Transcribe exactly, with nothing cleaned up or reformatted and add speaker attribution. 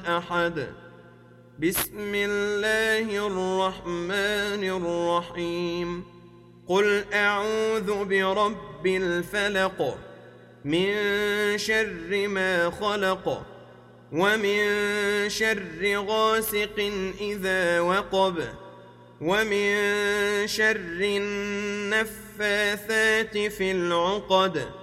Speaker 1: أحد. بسم الله الرحمن الرحيم. قل أعوذ برب الفلق من شر ما خلق ومن شر غاسق إذا وقب ومن شر النفاثات في العقد